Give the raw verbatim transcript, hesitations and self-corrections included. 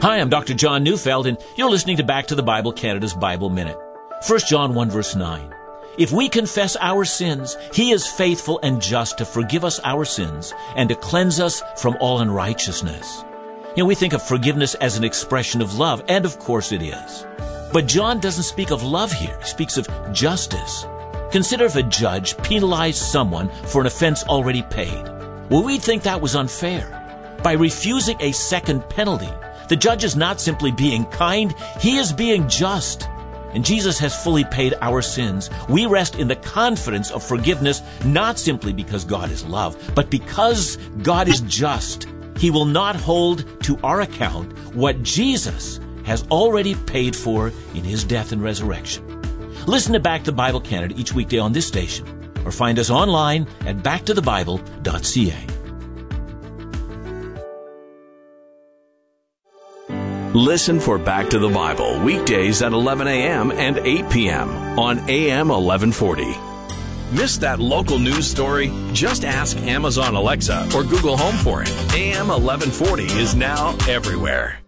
Hi, I'm Doctor John Neufeld, and you're listening to Back to the Bible, Canada's Bible Minute. First John one, verse nine. If we confess our sins, He is faithful and just to forgive us our sins and to cleanse us from all unrighteousness. You know, we think of forgiveness as an expression of love, and of course it is. But John doesn't speak of love here. He speaks of justice. Consider if a judge penalized someone for an offense already paid. Well, we'd think that was unfair. By refusing a second penalty, the judge is not simply being kind, he is being just. And Jesus has fully paid our sins. We rest in the confidence of forgiveness, not simply because God is love, but because God is just. He will not hold to our account what Jesus has already paid for in His death and resurrection. Listen to Back to the Bible Canada each weekday on this station, or find us online at back to the bible dot c a. Listen for Back to the Bible weekdays at eleven a.m. and eight p.m. on A M eleven forty. Miss that local news story? Just ask Amazon Alexa or Google Home for it. A M eleven forty is now everywhere.